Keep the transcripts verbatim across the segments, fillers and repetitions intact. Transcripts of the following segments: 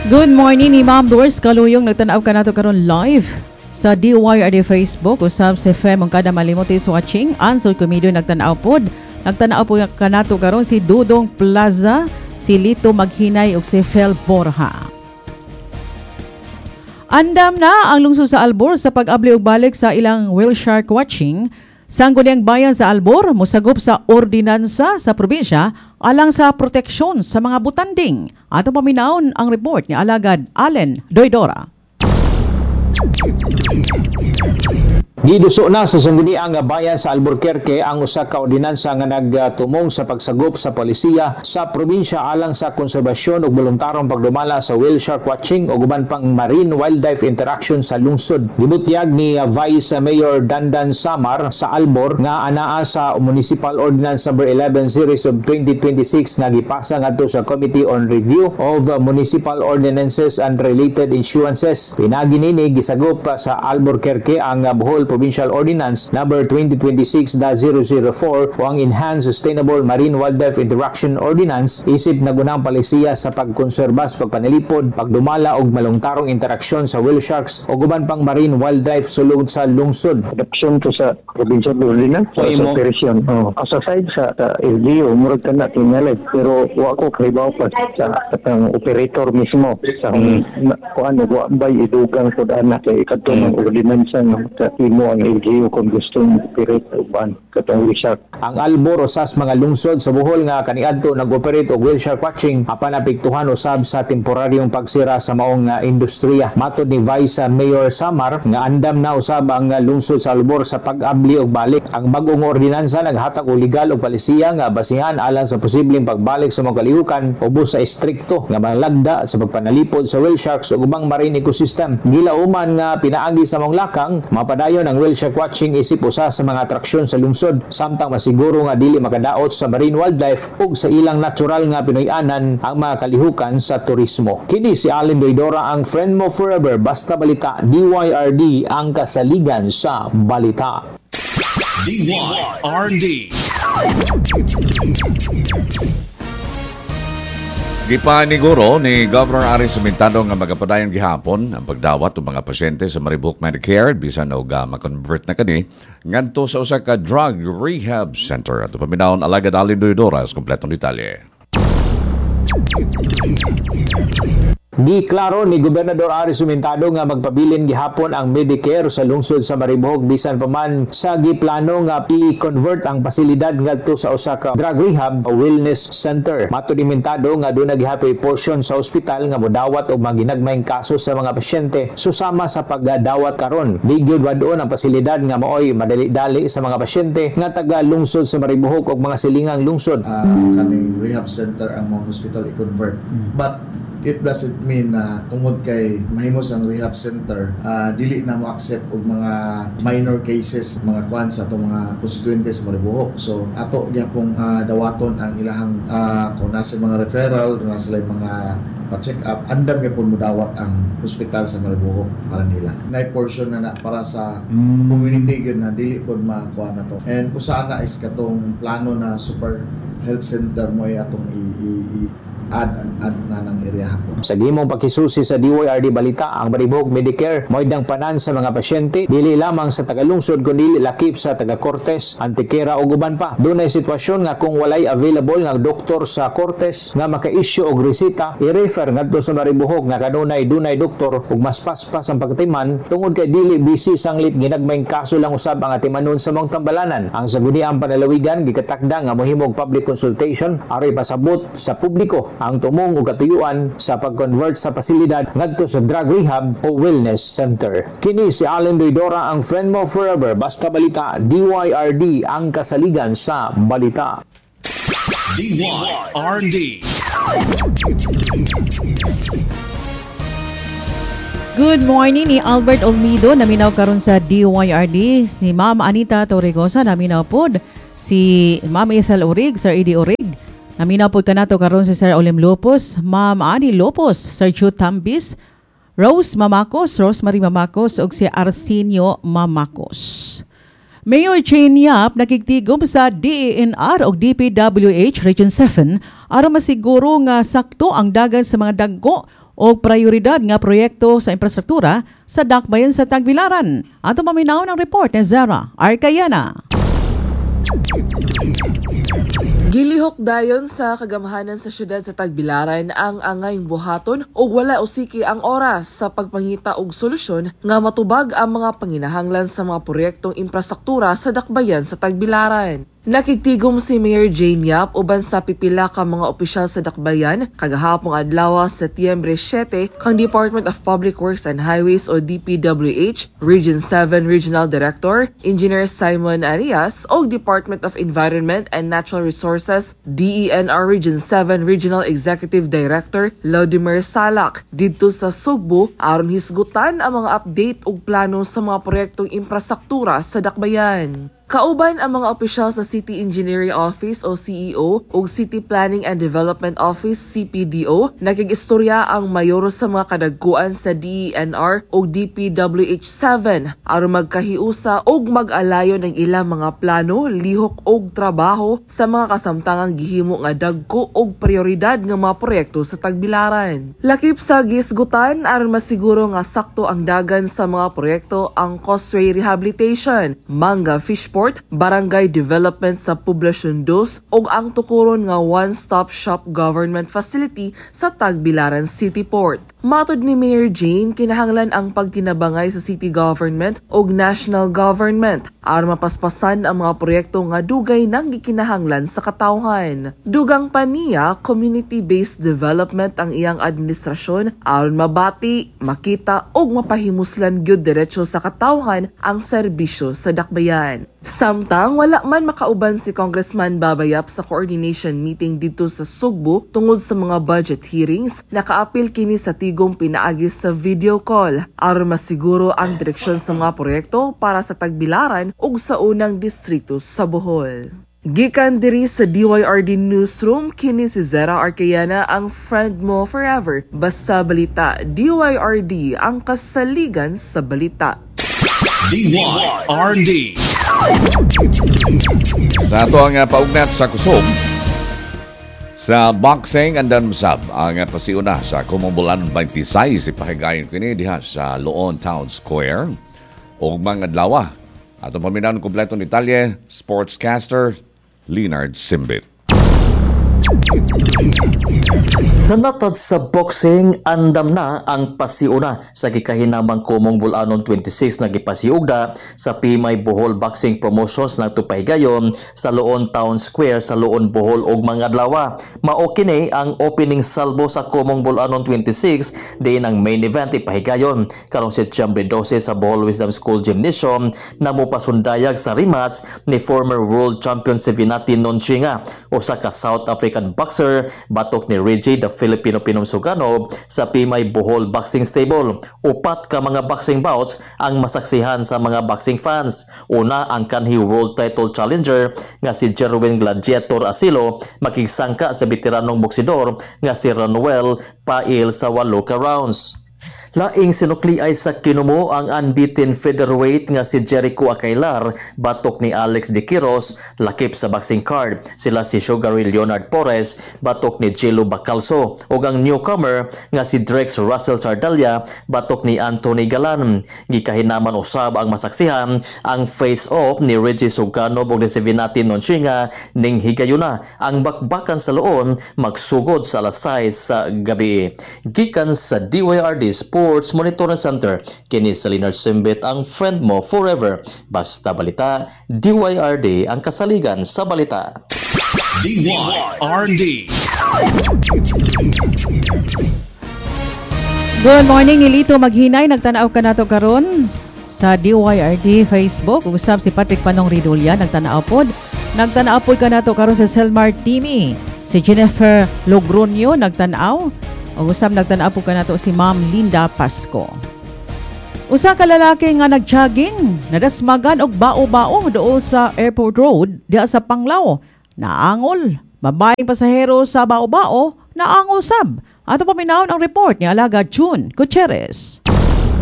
Good morning ni Ma'am Doris Kaluyong. Nagtanaw ka nato karon live sa D Y R D Facebook usab sa F M ang kada malimot is watching. Ansel Comedian nagtanaw pod. Nagtanaw po ka nato karon si Dudong Plaza, si Lito Maghinay ug si Fel Borja. Andam na ang lungsod sa Albor sa pag-abli og balik sa ilang whale shark watching. Sangguniang bayan sa Albor mosagop sa ordinansa sa probinsya alang sa proteksyon sa mga butanding. Ato paminaon ang report ni Alagad Allen Doydora. Giduso na sa sangguniang bayan sa Albuquerque ang usa ka ordinansa nga nagtumong sa pagsagop sa polisiya sa probinsya alang sa konserbasyon ug voluntarong pagdumala sa whale shark watching ug uban pang marine wildlife interaction sa lungsod. Gibutyag ni Vice Mayor Dandan Samar sa Albor nga anaa sa Municipal Ordinance number eleven series of twenty twenty-six nga gipasa ngadto sa Committee on Review of Municipal Ordinances and Related Issuances. Pinagi nini gisagop sa Albuquerque ang Bohol Provincial Ordinance number twenty twenty-six dash zero zero four o ang Enhanced Sustainable Marine Wildlife Interaction Ordinance isip nagunang palisiya sa pagkonserba sa pagpanilipod, pagdumala og malungtarong interaksyon sa whale sharks o guban pang marine wildlife sulod sa lungsod. Adoption to sa Provincial Ordinance sa operation. Oh. As aside sa L G O, murag ka na tinalay pero wa ko kaibaw pa sa katang operator mismo sa mm. kung ano, wa ba idugang ko daan na kay katong mm. ordinansa nga mo ang L G O kung gusto mo operate o ban katong whale shark. Ang Albor usas mga lungsod sa Bohol nga kaniadto nag-operate og whale shark watching apan napiktuhan usab sa temporaryong pagsira sa maong uh, industriya. Matod ni Vice Mayor Samar nga andam na usab ang uh, lungsod sa Albor sa pag-abli og balik. Ang bag-ong ordinansa naghatag og legal og palisiya nga basihan alang sa posibleng pagbalik sa mga kalihukan ubos sa istrikto nga malagda sa pagpanalipod sa whale sharks ug ubang marine ecosystem. Gilauman nga pinaagi sa mong lakang mapadayon ang whale shark watching isip usa sa mga atraksyon sa lungsod samtang masiguro nga dili makadaot sa marine wildlife ug sa ilang natural nga Pinoy-anan ang mga kalihukan sa turismo. Kini si Allen Doydora, ang friend mo forever, basta balita. D Y R D ang kasaligan sa balita. D Y R D. Gipaniguro ni Governor Aris Sumintado nga magapadayon gihapon ang pagdawat ng mga pasyente sa Maribok Medicare bisan og uh, ma-convert na kani ngadto sa usa ka drug rehab center. Ato paminawon Alagad Allen Doydora sa kompletong detalye. Di klaro ni Gobernador Aris Sumintado nga magpabilin gihapon ang Medicare sa lungsod sa Maribog bisan pa man sa giplano nga i-convert ang pasilidad ngadto sa usa ka drug rehab wellness center. Matud ni Sumintado nga doon nagihapoy portion sa ospital nga modawat og mga ginagmayng kaso sa mga pasyente susama sa pagdawat karon. Di gyud wadon ang pasilidad nga maoy madali-dali sa mga pasyente nga taga lungsod sa Maribog ug mga silingang lungsod. Uh, kaning rehab center ang mga hospital i-convert. But it doesn't mean na tungod kay mahimos ang rehab center, uh, dili na mo-accept og mga minor cases, mga kwan sa itong mga constituente sa Maribohok. So, ato gyapong uh, dawaton ang ilahang uh, kung nasa mga referral, kung nasa mga pa-check up, andam gyapon mo dawat ang hospital sa Maribohok para nila. Nay portion na na para sa mm. community gyud na dili pod makuha na to. And usa na is katong plano na super health center mo ay atong i, i, i add add na ng area hapon. Sa gimong pakisusi sa D Y R D Balita, ang Maribog Medicare mo'y dang panan sa mga pasyente dili lamang sa tagalungsod kundi lakip sa taga Cortes, Antequera ug uban pa. Dunay sitwasyon nga kung walay available nga doktor sa Cortes nga maka-issue og resita, i-refer ngadto sa Maribohog nga kanunay dunay doktor ug mas paspas ang pagtiman tungod kay dili busy sanglit ginagmayng kaso lang usab ang atimanon sa mong tambalanan. Ang saguniang panalawigan gikatakda nga mohimog public consultation aron pasabot sa publiko ang tumong ug katuyuan sa pag-convert sa pasilidad ngadto sa drug rehab o wellness center. Kini si Allen Doydora, ang friend mo forever, basta balita. D Y R D ang kasaligan sa balita. D Y R D. Good morning ni Albert Olmido, naminaw karon sa D Y R D. Si Ma'am Anita Torregosa, naminaw pod. Si Ma'am Ethel Urig, Sir Eddie Urig. Naminaw po ka na to karon si Sir Olim Lopos, Ma'am Ani Lopos, Sir Chu Tambis, Rose Mamakos, Rosemary Mamakos, ug si Arsenio Mamakos. Mayor Jane Yap nakigtigom sa D E N R o D P W H Region seven aron masiguro nga sakto ang dagan sa mga dagko o prioridad nga proyekto sa infrastruktura sa dakbayan sa Tagbilaran. Ato maminaw ng report ni Zara Arcayana. Gilihok dayon sa kagamahanan sa syudad sa Tagbilaran ang angayng buhaton ug wala usiki ang oras sa pagpangita og solusyon nga matubag ang mga panginahanglan sa mga proyektong infrastruktura sa dakbayan sa Tagbilaran. Nakigtigom si Mayor Jane Yap uban sa pipila ka mga opisyal sa dakbayan kagahapong adlaw Setyembre siyete kang Department of Public Works and Highways o D P W H Region seven Regional Director Engineer Simon Arias o Department of Environment and Natural Resources D E N R Region seven Regional Executive Director Laudimir Salak didto sa Sugbo aron hisgutan ang mga update ug plano sa mga proyektong infrastruktura sa dakbayan. Kauban ang mga opisyal sa City Engineering Office o C E O ug City Planning and Development Office C P D O, nakig-istorya ang mayor sa mga kadagkuan sa D E N R ug D P W H seven aron magkahiusa ug mag-alayo ng ilang mga plano, lihok ug trabaho sa mga kasamtangang gihimo nga dagko ug prioridad nga mga proyekto sa Tagbilaran. Lakip sa gisgutan aron masiguro nga sakto ang dagan sa mga proyekto ang Causeway Rehabilitation, Manga Fish Port, Barangay Development sa Poblasyon two ug ang tukuron nga one-stop shop government facility sa Tagbilaran City Port. Matod ni Mayor Jane, kinahanglan ang pagtinabangay sa city government ug national government aron mapaspasan ang mga proyekto nga dugay nang gikinahanglan sa katawhan. Dugang pa niya, community-based development ang iyang administrasyon aron mabati, makita ug mapahimuslan gyud diretso sa katawhan ang serbisyo sa dakbayan. Samtang wala man makauban si Congressman Babayap sa coordination meeting dito sa Sugbo tungod sa mga budget hearings, nakaapil kini sa tigong pinaagis sa video call aron masiguro ang direksyon sa mga proyekto para sa Tagbilaran ug sa unang distrito sa Bohol. Gikan diri sa D Y R D Newsroom, kini si Zara Arcayana, ang friend mo forever. Basta balita, D Y R D, ang kasaligan sa balita. D Y R D. Sa ato ang uh, paugnat sa kusog, sa boxing andan masab ang uh, pasiuna sa Kumumbulan twenty-six ipahigayon kini diha sa Loon Town Square ug mga adlaw. Ato paminaw kompleto ni Talye, sportscaster Leonard Simbit. Sa natad sa boxing, andam na ang pasiuna sa gikahinamang Kumong Bulanon twenty-six na gipasiugda sa P M I Bohol Boxing Promotions na tupahigayon sa Loon Town Square sa Loon, Bohol ug mga adlaw. Mao kini ang opening salvo sa Kumong Bulanon twenty-six diin ang main event ipahigayon karong Setyembre twelve sa Bohol Wisdom School Gymnasium na mopasundayag sa rematch ni former world champion si Vinati Nonchinga usa ka South African boxer batok ni Reggie the Filipino Pinumsuganov sa P M I Bohol Boxing Stable. Upat ka mga boxing bouts ang masaksihan sa mga boxing fans. Una, ang kanhi world title challenger nga si Jerwin Gladiator Asilo makigsangka sa veteranong boksidor nga si Ranuel Pail sa walo ka rounds. Laing sinukli ay sa kinumo ang unbeaten featherweight nga si Jericho Acailar batok ni Alex De Quiros. Lakip sa boxing card sila si Sugary Leonard Porres batok ni Jello Bacalso ug ang newcomer nga si Drex Russell Sardalia batok ni Anthony Galan. Gikahinaman usab ang masaksihan ang face-off ni Reggie Suganov ug ni si Vinati Nonchinga ning higayuna ang bakbakan sa Loon magsugod sa alas sais sa gabi. Gikan sa D Y R D Sports Monitoring Center, kini sa Leonard Simbit, ang friend mo forever. Basta balita, D Y R D, ang kasaligan sa balita. D Y R D. Good morning, Ilito Maghinay. Nagtanaw ka nato karon sa D Y R D Facebook. Usab si Patrick Panong Ridulya, nagtanaw pod. Nagtanaw pod ka nato karon sa Selmar Timi. Si Jennifer Logronio, nagtanaw. O usab nagtanaw po ka nato si Ma'am Linda Pasco. Usa ka lalaki nga nag-jogging, nadasmagan og bao-bao dool sa Airport Road diha sa Panglao. Naangol. Babaeng pasahero sa bao-bao, naangol sab. Ato paminaw ang report ni Alaga June Gutierrez.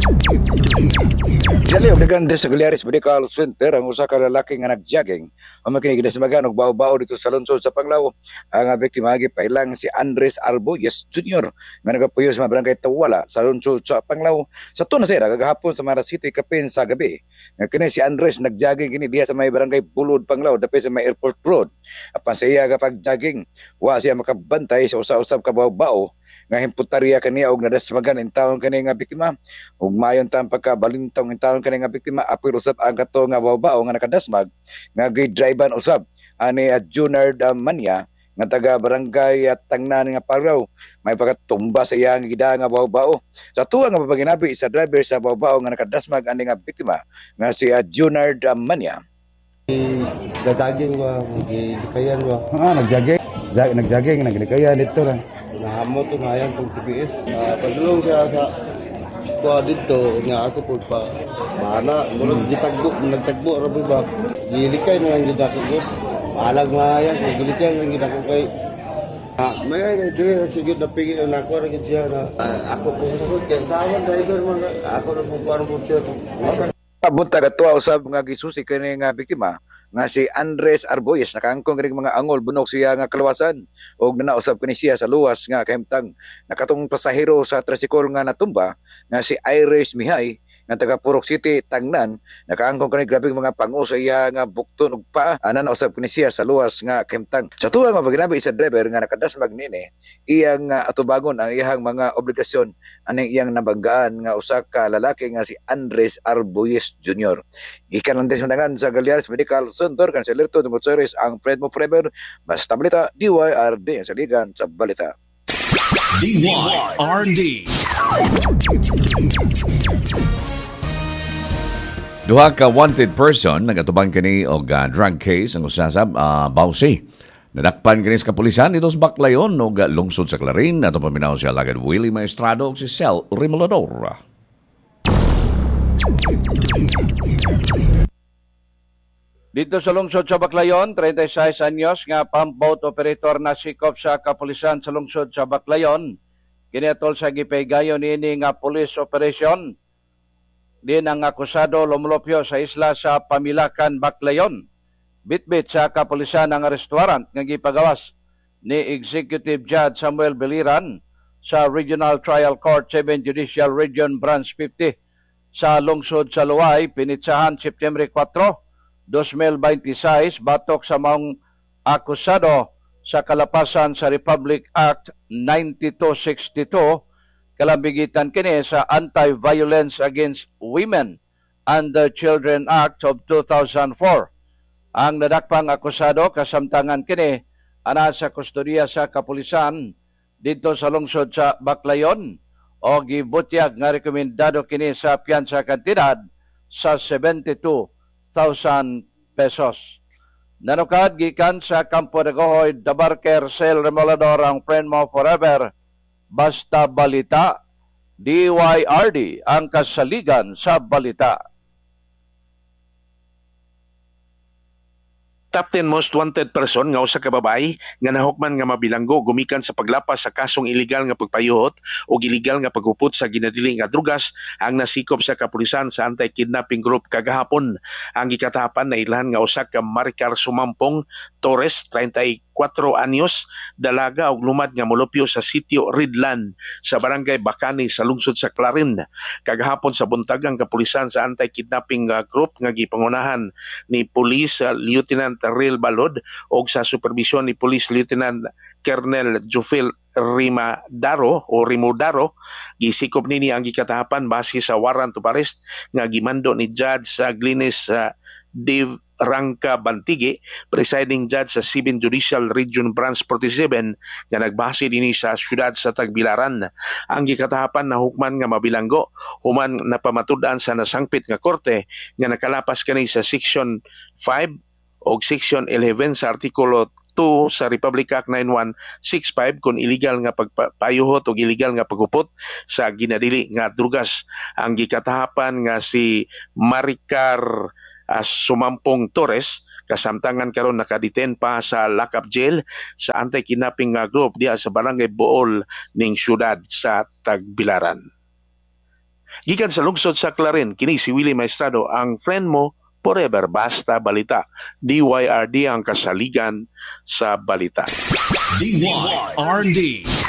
Dali og dagan sa Galearis Medical Center ang usa ka lalaki nga nagjogging. Ang makinig sa magan og bao-bao dito sa lungsod sa Panglao. Ang biktima gi pailang si Andres Arboyes Junior nga nagapuyo sa barangay Tawala sa lungsod sa Panglao. Sa tuna sir kagahapon sa Mara City kapin sa gabi. Nga kini si Andres nagjogging kini diha sa may barangay Bulod Panglao dapit sa may Airport Road. Apan sa iya kapag jogging, wa siya makabantay sa usa-usab ka bao-bao nga himputarya kaniya og nadasmagan in taon kani nga biktima ug mayon tan pagkabalintong in taon kani nga biktima apil usab ang kato nga bao-bao nga nakadasmag nga gi-drivean usab ani at Junard Manya nga taga barangay at Tangnan nga Paraw may pagkatumba sa iyang gida nga bao-bao sa tuwa nga papaginabi sa driver sa bao-bao nga nakadasmag ani nga biktima nga si Junard Manya. Dadaging wa gilikayan wa ah nagjaging Jag, nagjaging naglikayan dito lang nahamot to ngayon tong T P S. Uh, pagdulong siya sa kuha dito nga ako po pa mana murag gitagbo nagtagbo ra ba gilikay na lang gid ako ko alag mayan ko gilikay lang gid ako kay ah may ay dire sige na pigi na ako ra gid siya na uh, ako po sa kay sawan driver man ako ra po kuan po siya. Pabunta ka tuwa usab nga gisusi kini nga biktima nga si Andres Arboyes nakaangkong kini mga angol bunok siya nga kalawasan og nanausab kini siya sa luwas nga kahimtang nakatong pasahero sa tricycle nga natumba nga si Iris Mihay nga taga Purok City Tangnan nakaangkong kini grabing mga pangu sa iya nga bukton ug paa ana nausab kini siya sa luwas nga kahimtang sa tuwa nga paginabi sa driver nga nakadasmag nini iyang uh, atubangon ang iyang mga obligasyon aning iyang nabanggaan nga usa ka lalaki nga si Andres Arboyes Junior Ikan lang din sa Galearis Medical Center kan si Lerto de Montserrat ang Fred Mo Forever basta balita D Y R D sa ligan sa balita D Y R D. Duha ka wanted person nagatubang kini og uh, drug case ang usasab uh, Bausi. Nadakpan kini sa kapulisan dito sa Baclayon og uh, lungsod sa Clarin ato paminaw siya lagad Willie Maestrado ug si Sel Remolador. Dito sa lungsod sa Baclayon, thirty-six anyos nga pump boat operator na sikop sa kapulisan sa lungsod sa Baclayon. Kiniatol sa gipaygayon niini nga police operation. Din ang akusado lumulupyo sa isla sa Pamilakan, Baclayon. Bitbit sa kapulisan ang restaurant nga gipagawas ni Executive Judge Samuel Beliran sa Regional Trial Court seven Judicial Region Branch fifty sa lungsod sa Luway, pinitsahan September four, twenty twenty-six batok sa maong akusado sa kalapasan sa Republic Act ninety-two sixty-two kalambigitan kini sa Anti-Violence Against Women and the Children Act of two thousand four. Ang nadakpang akusado kasamtangan kini ana sa kustodiya sa kapulisan dito sa lungsod sa Baclayon o gibutyag nga rekomendado kini sa piyansa kantidad sa seventy-two thousand pesos. Nanukad gikan sa Campo de Gohoy, Dabarker, Sel Remolador ang Friend Mo Forever. Basta balita, D Y R D ang kasaligan sa balita. Top ten most wanted person nga usa ka babae nga nahukman nga mabilanggo gumikan sa paglapas sa kasong illegal nga pagpayuhot o illegal nga paghupot sa ginadili nga drugas ang nasikop sa kapulisan sa anti-kidnapping group kagahapon. Ang gikatahapan na ilhan nga usa ka Maricar Sumampong Torres, thirty-four anyos, dalaga og lumad nga molupyo sa sitio Ridlan sa barangay Bacani sa lungsod sa Clarin. Kagahapon sa buntag ang kapulisan sa anti-kidnapping group nga gipangunahan ni Police uh, Lieutenant Real Balod o sa supervision ni Police Lieutenant Colonel Jufil Rimadaro o Rimodaro, gisikop nini ang gikatahapan base sa warrant of arrest nga gimando ni Judge sa Glines uh, Dave Rangka Bantige, presiding judge sa seventh Judicial Region Branch forty-seven nga nagbase dinhi sa syudad sa Tagbilaran. Ang gikatahapan na hukman nga mabilanggo human napamatud-an sa nasangpit nga korte nga nakalapas kani sa Section five o Section eleven sa Artikulo two sa Republic Act ninety-one sixty-five kung illegal nga pagpayuhot o illegal nga paghupot sa ginadili nga drugas. Ang gikatahapan nga si Maricar uh, Sumampong Torres kasamtangan karon nakadeten pa sa lock-up jail sa anti-kidnapping nga group diha sa Barangay Bool ning syudad sa Tagbilaran. Gikan sa lungsod sa Clarin, kini si Willie Maestrado, ang friend mo forever, basta balita. D Y R D ang kasaligan sa balita. D Y R D.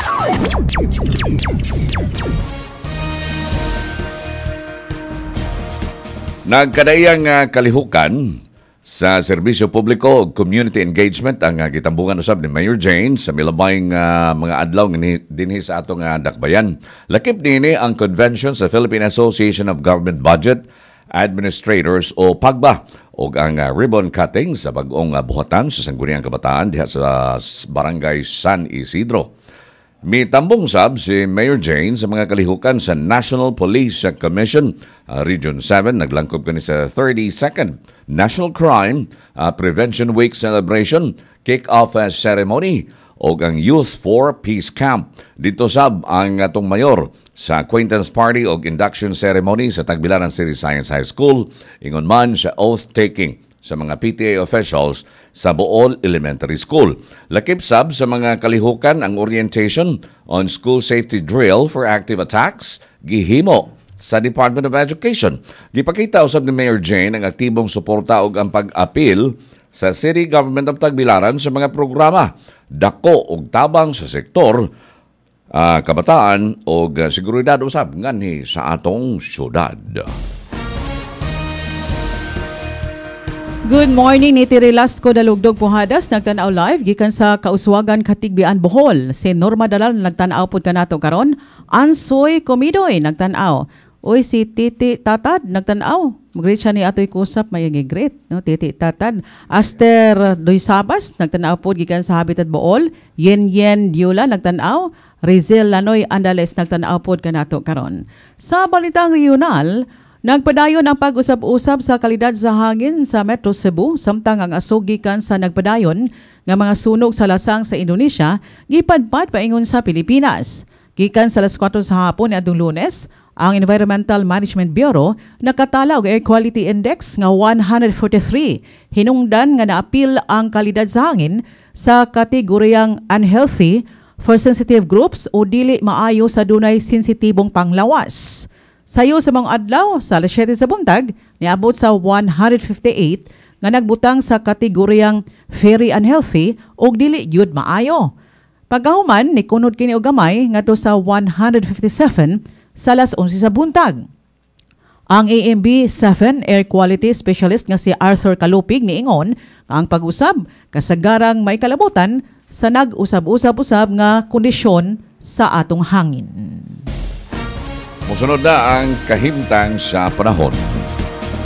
Nagkadayang uh, kalihukan sa serbisyo publiko ug community engagement ang uh, gitambungan usab ni Mayor Jane sa milabayng uh, mga adlaw dinhi sa atong uh, dakbayan. Lakip nini ang convention sa Philippine Association of Government Budget Administrators o PAGBA ug ang uh, ribbon cutting sa bag-ong uh, buhatan sa Sangguniang Kabataan diha sa Barangay San Isidro. Mitambong sab si Mayor Jane sa mga kalihukan sa National Police Commission uh, Region seven. Naglangkob kani sa thirty-second National Crime uh, Prevention Week Celebration kick-off uh, ceremony o ang Youth for Peace Camp. Dito sab ang atong mayor sa acquaintance party o induction ceremony sa Tagbilaran City Science High School, ingon man sa oath-taking sa mga P T A officials sa Bool Elementary School. Lakip sab sa mga kalihukan ang orientation on school safety drill for active attacks gihimo sa Department of Education. Gipakita usab ni Mayor Jane ang aktibong suporta ug ang pag-apil sa City Government of Tagbilaran sa mga programa dako ug tabang sa sektor uh, kabataan ug uh, seguridad usab nganhi sa atong syudad. Good morning, ni Tirilas ko dalugdog puhadas, nagtanaw live, gikan sa Kauswagan, Katigbian, Bohol. Si Norma Dalal, nagtanaw po ka nato karon. Ansoy Comidoy, nagtanaw. Uy, si Titi Tatad, nagtanaw. Mag-greet siya ni Atoy Kusap, may great, no? Titi Tatad. Aster Doysabas, nagtanaw po, gikan sa Habitat Bohol. Yen Yen Diula, nagtanaw. Rizal Lanoy Andales, nagtanaw po ka nato karon. Sa balitang regional, nagpadayon ang pag-usab-usab sa kalidad sa hangin sa Metro Cebu, samtang ang asugikan sa nagpadayon nga mga sunog sa lasang sa Indonesia, gipadpad paingon sa Pilipinas. Gikan sa alas kwatro sa hapon ni adtong Lunes, ang Environmental Management Bureau nakatala og Air Quality Index nga one forty-three. Hinungdan nga naapil ang kalidad sa hangin sa kategoryang unhealthy for sensitive groups o dili maayo sa dunay sensitibong panglawas. Sayo sa mga adlaw sa alas siyete sa buntag, niabot sa one fifty-eight nga nagbutang sa kategoryang very unhealthy o dili gyud maayo. Pagkahuman, nikunod kini og gamay ngadto sa one fifty-seven sa alas onse sa buntag. Ang A M B seven Air Quality Specialist nga si Arthur Kalupig niingon ang pag-usab kasagarang may kalabutan sa nag-usab-usab-usab nga kondisyon sa atong hangin. Musunod na ang kahimtang sa panahon.